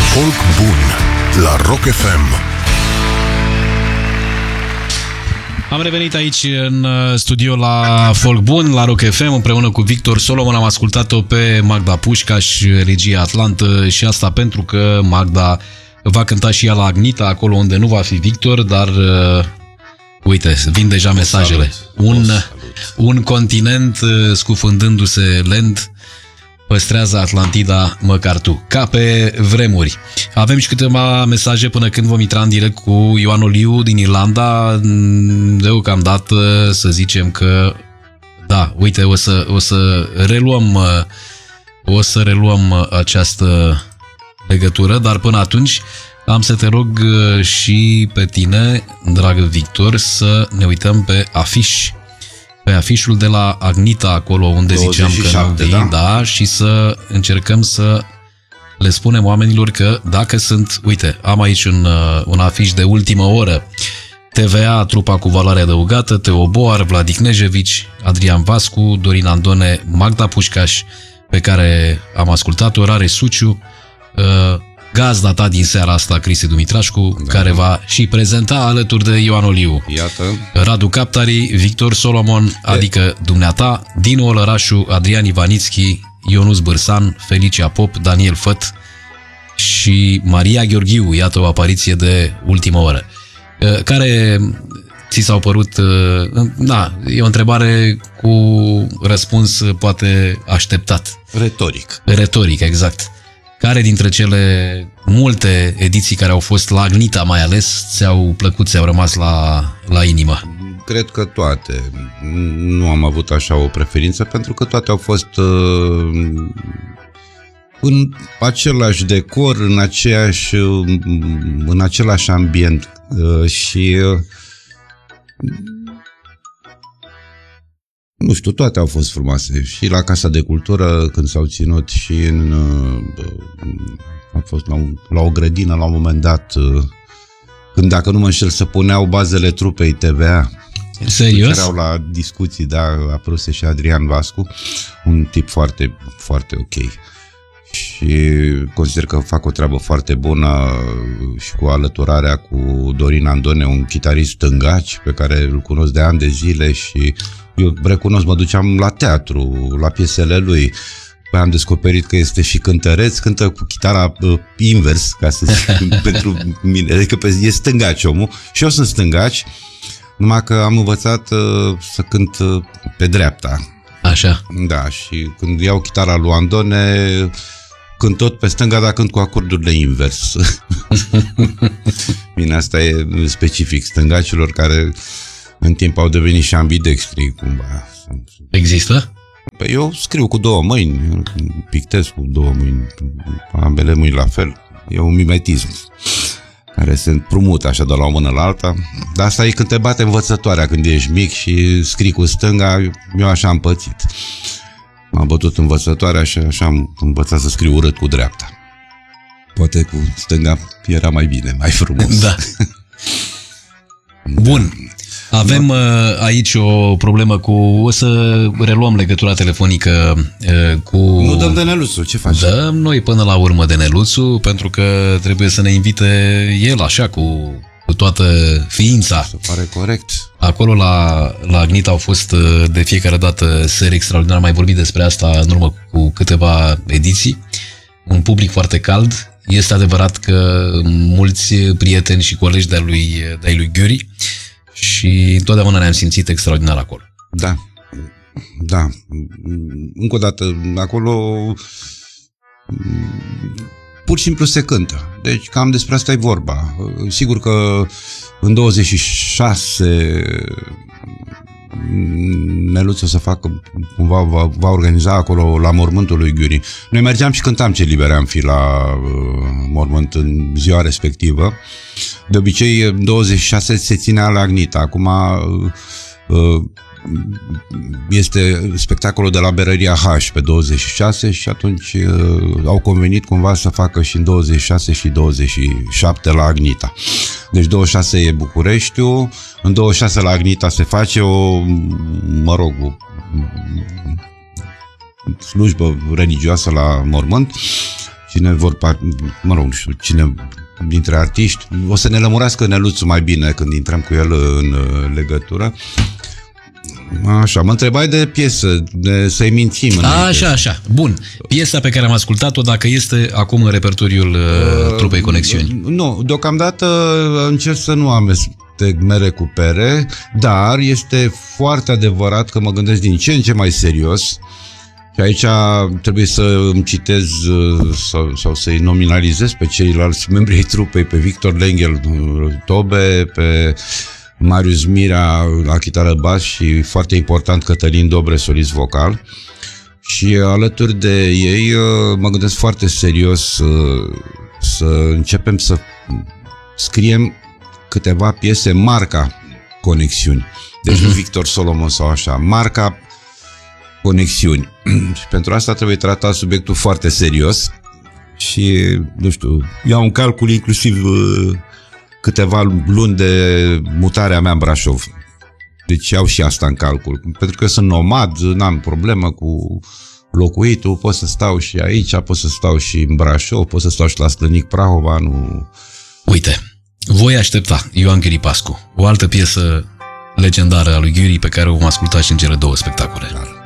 Folk bun la Rock FM. Am revenit aici în studio la Folk Bun, la Rock FM, împreună cu Victor Solomon. Am ascultat-o pe Magda Pușcaș, regia Atlantă, și asta pentru că Magda va cânta și ea la Agnita, acolo unde nu va fi Victor, dar uite, vin deja mesajele. Un continent scufundându-se lent păstrează Atlantida măcar tu. Ca pe vremuri. Avem și câteva mesaje până când vom intra în direct cu Ioan Oliu din Irlanda. Deocamdată să zicem că da, uite, o să reluăm această legătură, dar până atunci am să te rog și pe tine, dragă Victor, să ne uităm pe afiș. Pe afișul de la Agnita, acolo unde 27, ziceam că nu vin, da, și să încercăm să le spunem oamenilor că dacă sunt, uite, am aici un afiș de ultimă oră. TVA, trupa cu valoare adăugată, Teo Boar, Vladic Nejevici, Adrian Vascu, Dorin Andone, Magda Pușcaș, pe care am ascultat-o, Rare Suciu, gazda ta din seara asta, Cristi Dumitrașcu, da, care va și prezenta alături de Ioan Oliu. Iată. Radu Captari, Victor Solomon, adică dumneata, Dinu Olărașu, Adrian Ivanițchi, Ionus Bârsan, Felicia Pop, Daniel Făt și Maria Gheorghiu. Iată o apariție de ultimă oră. Care ți s-au părut... Da, e o întrebare cu răspuns poate așteptat. Retoric, exact. Care dintre cele multe ediții care au fost la Agnita mai ales ți-au plăcut, ți-au rămas la inimă? Cred că toate. Nu am avut așa o preferință, pentru că toate au fost în același decor, în același ambient și nu știu, toate au fost frumoase. Și la Casa de Cultură, când s-au ținut, și a fost la o grădină, la un moment dat, când, dacă nu mă înșel, se puneau bazele trupei TVA. Serios? Erau la discuții, da, apăruse și Adrian Vascu, un tip foarte, foarte ok. Și consider că fac o treabă foarte bună și cu alăturarea cu Dorin Andone, un chitarist stângaci pe care îl cunosc de ani de zile și eu recunosc, mă duceam la teatru, la piesele lui. Păi am descoperit că este și cântăreț, cântă cu chitara invers, ca să zic, pentru mine. Adică e stângaci omul și eu sunt stângaci, numai că am învățat să cânt pe dreapta. Așa. Da, și când iau chitara lui Andone, cânt tot pe stânga, dar cânt cu acordurile invers. Bine, asta e specific stângacilor care în timp au devenit și ambidextri, cumva. Există? Păi eu scriu cu două mâini, pictez cu două mâini, ambele mâini la fel. E un mimetism care se împrumută așa de la o mână la alta. Dar asta e când te bate învățătoarea, când ești mic și scrii cu stânga. Eu așa am pățit. M-am bătut învățătoarea și așa am învățat să scriu urât cu dreapta. Poate cu stânga era mai bine, mai frumos. Da. Bun. Avem aici o problemă cu... O să reluăm legătura telefonică cu... Nu dăm de Neluțu, ce faci? Dăm noi până la urmă de Neluțu, pentru că trebuie să ne invite el așa cu toată ființa. Se pare corect. Acolo la Agnita au fost de fiecare dată seri extraordinare. Am mai vorbit despre asta în urmă cu câteva ediții. Un public foarte cald. Este adevărat că mulți prieteni și colegi de-ai lui Ghiuri și întotdeauna ne-am simțit extraordinar acolo. Da, da. Încă o dată, acolo pur și simplu se cântă. Deci cam despre asta e vorba. Sigur că în 26 Neluț o să facă, cumva va organiza acolo la mormântul lui Ghiuri. Noi mergeam și cântam Ce libere am fi la mormânt în ziua respectivă. De obicei 26 se ținea la Agnita. Acum este spectacolul de la Berăria H pe 26 și atunci au convenit cumva să facă și în 26 și 27 la Agnita. Deci 26 e Bucureștiul, în 26 la Agnita se face o slujbă religioasă la mormânt cine nu știu, cine dintre artiști, o să ne lămurească Neluțu mai bine când intrăm cu el în legătură. Așa, mă întrebai de piesă, să-i mințim. Așa. Bun. Piesa pe care am ascultat-o, dacă este acum în repertoriul trupei Conexiuni. Nu, deocamdată încerc să nu amestec mere cu pere, dar este foarte adevărat că mă gândesc din ce în ce mai serios. Și aici trebuie să îmi citez sau să-i nominalizez pe ceilalți membri ai trupei, pe Victor Lenghel Tobe, pe Marius Mirea la chitară bas și, foarte important, Cătălin Dobre, solist vocal. Și alături de ei mă gândesc foarte serios să începem să scriem câteva piese marca Conexiuni. Deci nu Victor Solomon sau așa, marca Conexiuni. Și pentru asta trebuie tratat subiectul foarte serios și, nu știu, iau în calcul inclusiv câteva luni de mutarea mea în Brașov. Deci iau și asta în calcul. Pentru că sunt nomad, n-am problemă cu locuitul, pot să stau și aici, pot să stau și în Brașov, pot să stau și la Stănic Prahova, nu... Uite, voi aștepta Ioan Ghiri Pascu, o altă piesă legendară a lui Ghiri pe care o vom asculta și în cele două spectacole.